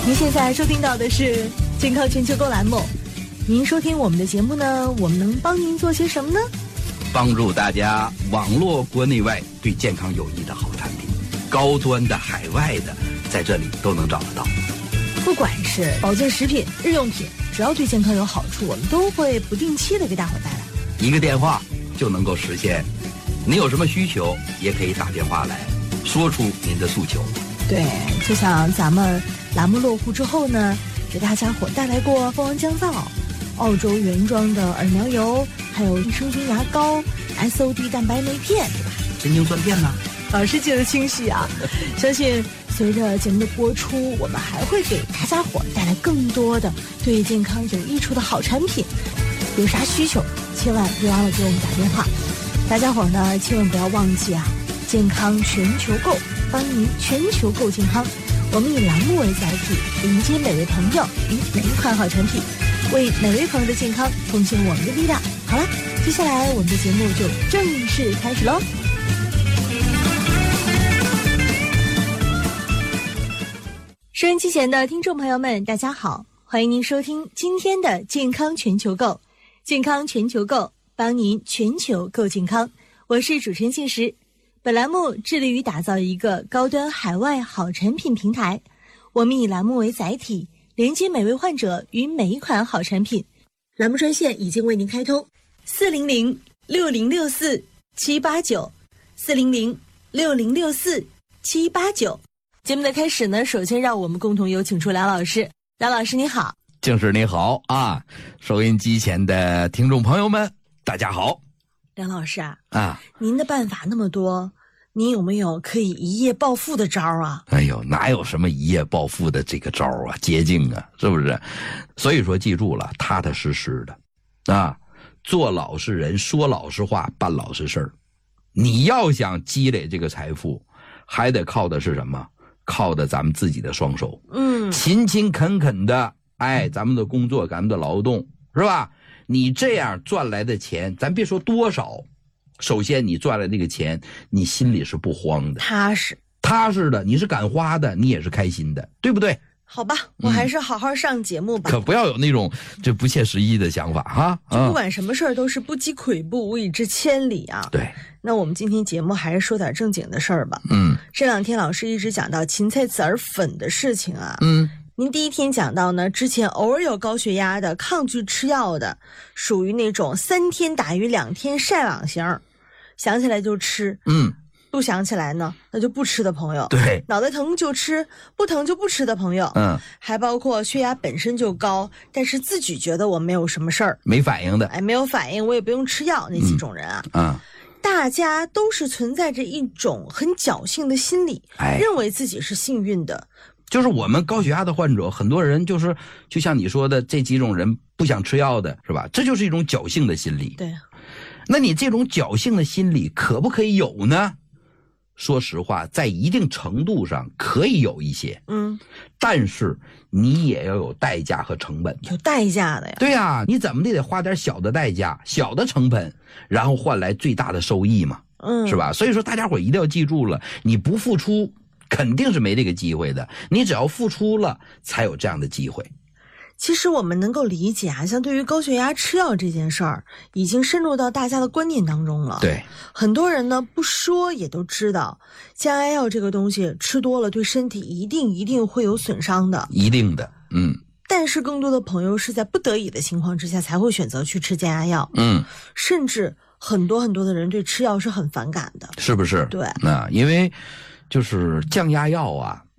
您现在收听到的是健康全球购栏目。您收听我们的节目呢，我们能帮您做些什么呢？ 帮助大家网络国内外对健康有益的好产品，高端的、海外的，在这里都能找得到。 不管是保健食品、日用品，只要对健康有好处，我们都会不定期的给大伙带来。 一个电话就能够实现。你有什么需求，也可以打电话来，说出您的诉求。 对，就像咱们栏目落户之后呢，给大家伙带来过蜂王降皂、澳洲原装的耳苗油，还有益生菌牙膏、SOD 蛋白酶片，对吧？ 神经酸片呢？ 老师记得清晰啊！相信随着节目的播出，我们还会给大家伙带来更多的对健康有益处的好产品。有啥需求，千万别忘了给我们打电话。大家伙呢，千万不要忘记啊！健康全球购，帮您全球购健康。我们以栏目为载体，迎接每位朋友与每一款好产品，为每位朋友的健康奉献我们的力量。好了，接下来我们的节目就正式开始喽。收音机前的听众朋友们，大家好，欢迎您收听今天的健康全球购。健康全球购，帮您全球购健康。我是主持人信实。本栏目致力于打造一个高端海外好产品平台。我们以栏目为载体，连接每位患者与每一款好产品。栏目专线已经为您开通，400-6064-789，400-6064-789。节目的开始呢，首先让我们共同有请出梁老师。梁老师你好。 静师你好啊，收音机前的听众朋友们大家好。 梁老师啊，您的办法那么多，您有没有可以一夜暴富的招啊？ 哎呦，哪有什么一夜暴富的这个招啊，捷径啊，是不是？所以说记住了，踏踏实实的啊，做老实人，说老实话，办老实事儿。你要想积累这个财富，还得靠的是什么？靠的咱们自己的双手，勤勤恳恳的，咱们的工作，咱们的劳动，是吧？你这样赚来的钱，咱别说多少，首先你赚来这个钱，你心里是不慌的，踏实的，你是敢花的，你也是开心的，对不对？ 好吧，我还是好好上节目吧。 可不要有那种这不切实际的想法哈。 就不管什么事儿都是不积跬步，无以至千里啊。 对。 那我们今天节目还是说点正经的事儿吧。这两天老师一直讲到芹菜籽儿粉的事情啊。您第一天讲到呢，之前偶尔有高血压的、抗拒吃药的，属于那种3天打鱼2天晒网型，想起来就吃，不想起来呢，那就不吃的朋友， 对， 脑袋疼就吃，不疼就不吃的朋友，还包括血压本身就高，但是自己觉得我没有什么事儿， 没反应的， 没有反应，我也不用吃药，那几种人啊，大家都是存在着一种很侥幸的心理，认为自己是幸运的。 就是我们高血压的患者，很多人就是就像你说的这几种人不想吃药的，是吧？这就是一种侥幸的心理。 对， 那你这种侥幸的心理可不可以有呢？说实话，在一定程度上可以有一些，但是你也要有代价和成本， 有代价的呀。 对呀，你怎么得花点小的代价、小的成本，然后换来最大的收益嘛，是吧？所以说大家伙一定要记住了，你不付出肯定是没这个机会的，你只要付出了才有这样的机会。 其实我们能够理解啊，像对于高血压吃药这件事儿，已经深入到大家的观念当中了。 对， 很多人呢不说也都知道，降压药这个东西吃多了对身体一定会有损伤的， 一定的。 但是更多的朋友是在不得已的情况之下才会选择去吃降压药。甚至很多的人对吃药是很反感的， 是不是？ 对， 因为就是降压药啊，